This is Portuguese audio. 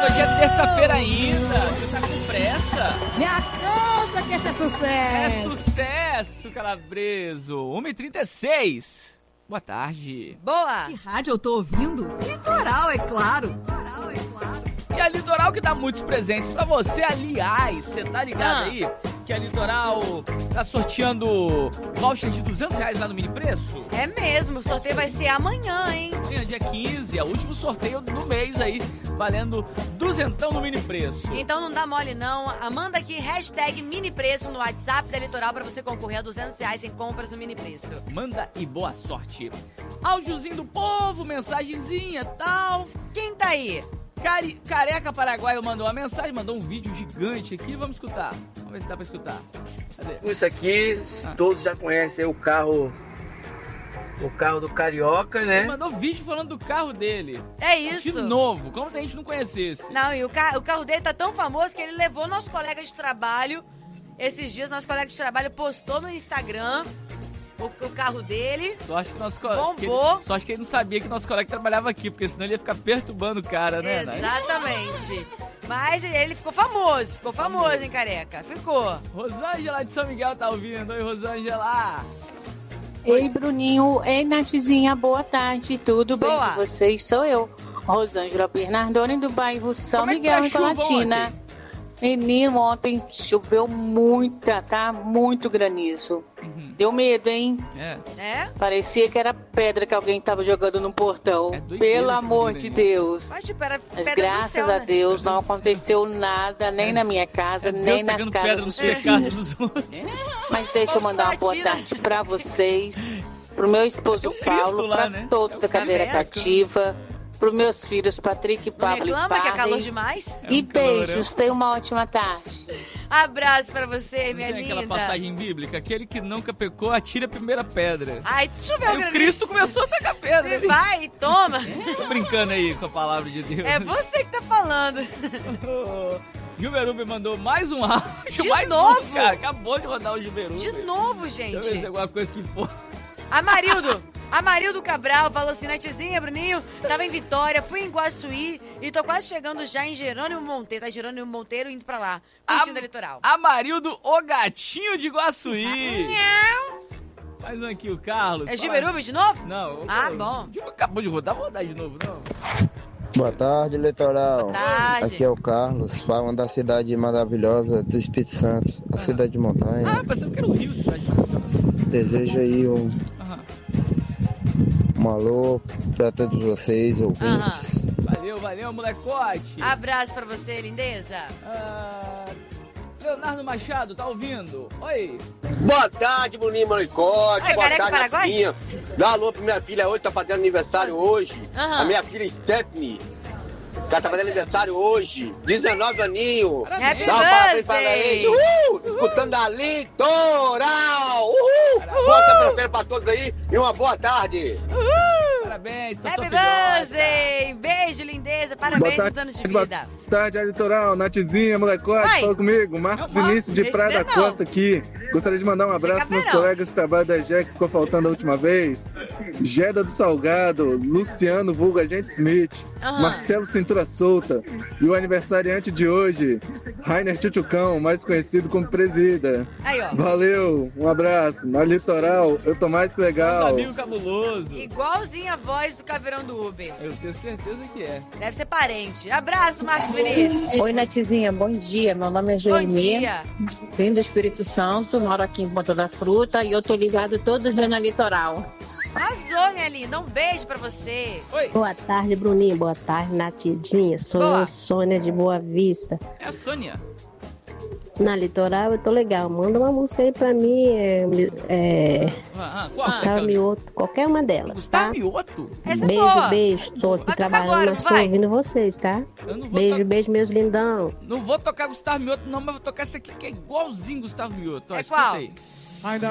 menino, hoje é terça-feira ainda. Você tá com pressa? Me alcança que esse é sucesso. É sucesso, Calabreso. 1h36. Boa tarde. Boa. Que rádio eu tô ouvindo? Litoral, é claro. E a Litoral que dá muitos presentes pra você. Aliás, você tá ligado aí que a Litoral tá sorteando voucher de R$200 lá no Mini Preço? É mesmo, o sorteio vai ser amanhã, hein? Amanhã, dia 15, é o último sorteio do mês aí, valendo duzentão no Mini Preço. Então não dá mole não, manda aqui hashtag Mini Preço no WhatsApp da Litoral pra você concorrer a R$200 em compras no Mini Preço. Manda e boa sorte. Áudiozinho do povo, mensagenzinha, tal. Quem tá aí? Careca Paraguaio mandou uma mensagem, mandou um vídeo gigante aqui, vamos escutar. Vamos ver se dá pra escutar. Cadê? Isso aqui, todos já conhecem o carro do Carioca, né? Ele mandou vídeo falando do carro dele. É isso. De novo, como se a gente não conhecesse. Não, e o carro dele tá tão famoso que ele levou nosso colega de trabalho, esses dias nosso colega de trabalho postou no Instagram o carro dele. Só acho que nosso bombou. Só acho que ele não sabia que nosso colega trabalhava aqui, porque senão ele ia ficar perturbando o cara, né? Exatamente. Mas ele ficou famoso, hein, Careca? Ficou. Rosângela de São Miguel tá ouvindo. Oi, Rosângela. Ei, Bruninho. Ei, Nathzinha, boa tarde. Tudo bem com vocês? Sou eu, Rosângela Bernardoni, do bairro São Miguel, em Colatina. Menino, ontem choveu muito granizo. Deu medo, hein? É? Parecia que era pedra que alguém tava jogando no portão. Pelo amor de Deus. Mas Graças a Deus não aconteceu nada, nem na minha casa, nem nas casas dos vizinhos. Mas deixa eu mandar uma boa tarde pra vocês, pro meu esposo Paulo, pra todos da cadeira cativa, pros meus filhos Patrick, Pablo e Reclama que é calor demais? E beijos, tenha uma ótima tarde. Abraço pra você, minha linda. Tem aquela passagem bíblica, aquele que nunca pecou, atira a primeira pedra. Ai, deixa eu ver o Cristo começou a tacar pedra. Vai, toma. Tô brincando aí com a palavra de Deus. É você que tá falando. Gilberube mandou mais um áudio. De novo? Cara, acabou de rodar o Gilberube. De novo, gente. Deixa eu ver se é alguma coisa que for. Amarildo Cabral falou assim, Nathzinha, Bruninho, tava em Vitória, fui em Guaçuí e tô quase chegando já em Jerônimo Monteiro. Tá Jerônimo Monteiro indo pra lá, curtindo a Litoral. Amarildo, o gatinho de Guaçuí. Mais um aqui, o Carlos. É Gilberube de novo? Não. Bom. Acabou de rodar, vou rodar de novo, não. Boa tarde, Litoral. Boa tarde. Aqui é o Carlos, falando da cidade maravilhosa do Espírito Santo, a cidade de montanha. Pensando que era o Rio, cidade. Desejo aí um alô pra todos vocês, ouvintes. Valeu, molecote. Abraço pra você, lindeza. Leonardo Machado, tá ouvindo? Oi. Boa tarde, Bruninho Molecote. Boa tarde, Nathzinha. Dá alô pra minha filha hoje, tá fazendo aniversário hoje. A minha filha Stephanie. Ela tá fazendo aniversário hoje, 19 aninhos. Dá um parabéns pra ele. Escutando a Litoral. Boa terça-feira pra todos aí e uma boa tarde. Parabéns, Happy birthday. Beijo, lindeza. Parabéns pelos anos de vida. Boa tarde, Litoral. Nathzinha, molecote, fala comigo. Marcos Vinícius de Praia da Costa aqui. Gostaria de mandar um abraço para meus colegas de trabalho da GE que ficou faltando a última vez. Geda do Salgado, Luciano, vulgo Agente Smith, Marcelo Cintura Solta e o aniversariante de hoje, Rainer Tchutchucão, mais conhecido como Presida. Valeu, um abraço. Na Litoral, eu tô mais que legal. Nosso amigo cabuloso. Igualzinho a voz do caveirão do Uber. Eu tenho certeza que é. Deve ser parente. Abraço, Marcos Vinícius. Oi, Nathzinha, bom dia. Meu nome é Joemir. Vim do Espírito Santo, moro aqui em Ponta da Fruta e eu tô ligado todos os dias na Litoral. Arrasou, minha linda. Um beijo pra você. Oi. Boa tarde, Bruninho. Boa tarde, Nathzinha. Sou eu, Sônia de Boa Vista. É a Sônia. Na Litoral eu tô legal. Manda uma música aí pra mim. Qual? Gustavo Mioto, qualquer uma delas. Gustavo Mioto? Beijo. Tô aqui trabalhando, mas tô ouvindo vocês, tá? Beijo, meus lindão. Não vou tocar Gustavo Mioto, não, mas vou tocar essa aqui que é igualzinho Gustavo Mioto. Ó, qual? Aí.